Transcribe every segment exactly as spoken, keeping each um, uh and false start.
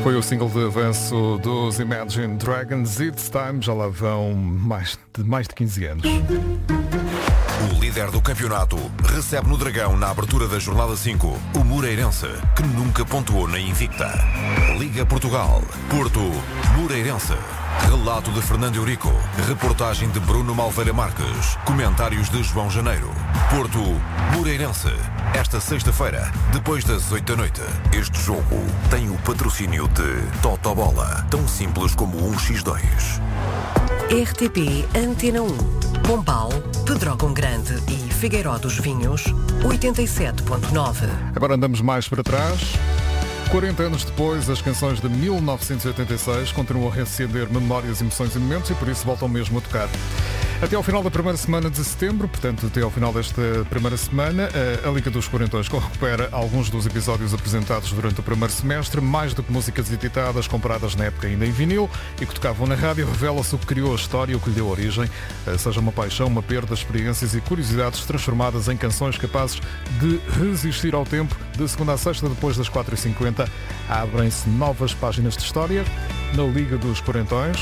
Foi o single de avanço dos Imagine Dragons. It's Time, já lá vão mais de, mais de quinze anos. O líder do campeonato recebe no Dragão, na abertura da jornada cinco, o Moreirense, que nunca pontuou na Invicta. Liga Portugal, Porto, Moreirense. Relato de Fernando Eurico, reportagem de Bruno Malveira Marques, comentários de João Janeiro. Porto, Moreirense. Esta sexta-feira, depois das oito da noite, este jogo tem o patrocínio de Totobola, tão simples como um por dois. R T P Antena um, Pombal, Pedrógão Grande e Figueiró dos Vinhos, oitenta e sete ponto nove. Agora andamos mais para trás. quarenta anos depois, as canções de mil novecentos e oitenta e seis continuam a reacender memórias, emoções e momentos e por isso voltam mesmo a tocar. Até ao final da primeira semana de setembro, portanto até ao final desta primeira semana, a Liga dos Quarentões recupera alguns dos episódios apresentados durante o primeiro semestre, mais do que músicas editadas, compradas na época ainda em vinil e que tocavam na rádio. Revela-se o que criou a história, o que lhe deu origem, seja uma paixão, uma perda, experiências e curiosidades transformadas em canções capazes de resistir ao tempo. De segunda a sexta, depois das quatro e cinquenta, abrem-se novas páginas de história na Liga dos Quarentões.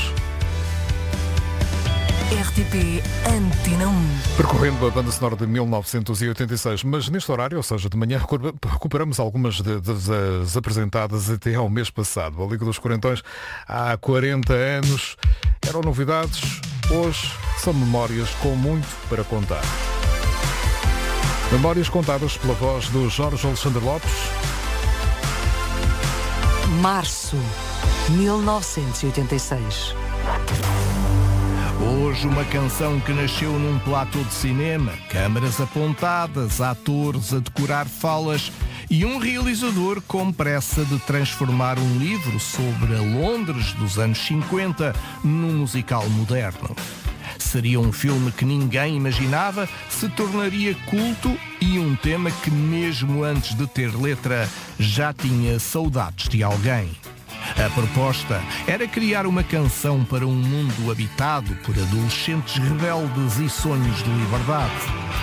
R T P Antena um. Percorrendo a banda sonora de mil novecentos e oitenta e seis, mas neste horário, ou seja, de manhã, recuperamos algumas de, de, das apresentadas até ao mês passado. A Liga dos Quarentões há quarenta anos. Eram novidades, hoje são memórias com muito para contar. Memórias contadas pela voz do Jorge Alexandre Lopes. Março, mil novecentos e oitenta e seis. Hoje uma canção que nasceu num platô de cinema, câmaras apontadas, atores a decorar falas e um realizador com pressa de transformar um livro sobre a Londres dos anos cinquenta num musical moderno. Seria um filme que ninguém imaginava, se tornaria culto e um tema que mesmo antes de ter letra já tinha saudades de alguém. A proposta era criar uma canção para um mundo habitado por adolescentes rebeldes e sonhos de liberdade.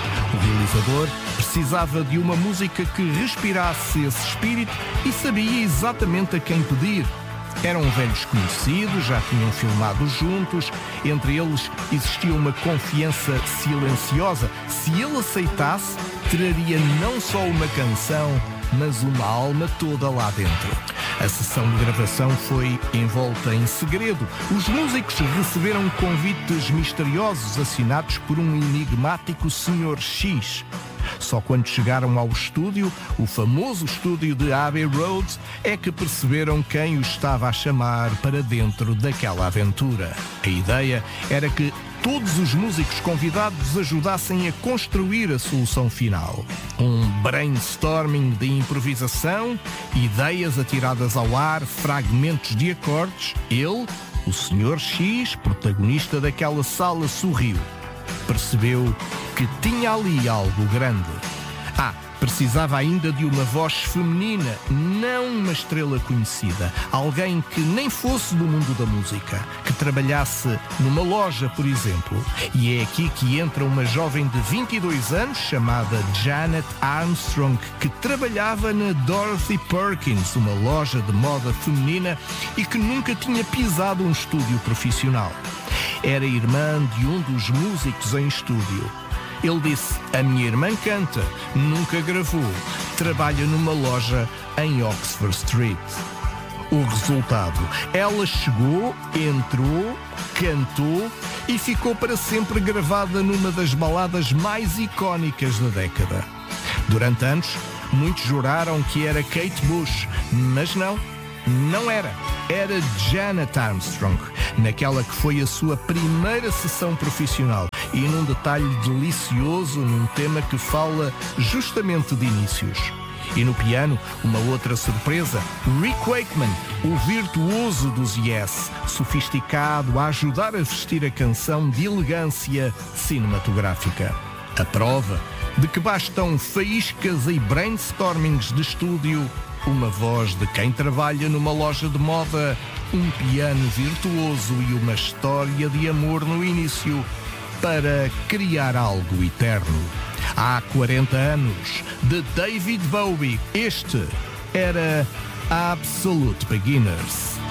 O realizador precisava de uma música que respirasse esse espírito e sabia exatamente a quem pedir. Eram velhos conhecidos, já tinham filmado juntos, entre eles existia uma confiança silenciosa. Se ele aceitasse, traria não só uma canção, mas uma alma toda lá dentro. A sessão de gravação foi envolta em segredo. Os músicos receberam convites misteriosos assinados por um enigmático senhor X. Só quando chegaram ao estúdio, o famoso estúdio de Abbey Road, é que perceberam quem os estava a chamar para dentro daquela aventura. A ideia era que todos os músicos convidados ajudassem a construir a solução final. Um brainstorming de improvisação, ideias atiradas ao ar, fragmentos de acordes. Ele, o senhor X, protagonista daquela sala, sorriu. Percebeu que tinha ali algo grande. Ah, precisava ainda de uma voz feminina, não uma estrela conhecida. Alguém que nem fosse do mundo da música, que trabalhasse numa loja, por exemplo. E é aqui que entra uma jovem de vinte e dois anos, chamada Janet Armstrong, que trabalhava na Dorothy Perkins, uma loja de moda feminina, e que nunca tinha pisado um estúdio profissional. Era irmã de um dos músicos em estúdio. Ele disse: a minha irmã canta, nunca gravou, trabalha numa loja em Oxford Street. O resultado: ela chegou, entrou, cantou e ficou para sempre gravada numa das baladas mais icónicas da década. Durante anos, muitos juraram que era Kate Bush, mas não, não era. Era Janet Armstrong, naquela que foi a sua primeira sessão profissional e num detalhe delicioso num tema que fala justamente de inícios. E no piano, uma outra surpresa, Rick Wakeman, o virtuoso dos Yes, sofisticado a ajudar a vestir a canção de elegância cinematográfica. A prova de que bastam faíscas e brainstormings de estúdio, uma voz de quem trabalha numa loja de moda, um piano virtuoso e uma história de amor no início para criar algo eterno. Há quarenta anos, de David Bowie, este era Absolute Beginners.